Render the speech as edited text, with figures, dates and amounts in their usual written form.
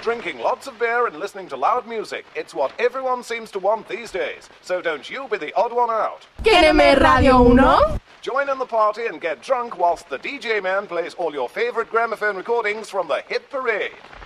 Drinking lots of beer and listening to loud music. It's what everyone seems to want these days. So don't you be the odd one out. ¿Quiereme Radio 1? Join in the party and get drunk whilst the DJ man plays all your favorite gramophone recordings from the hit parade.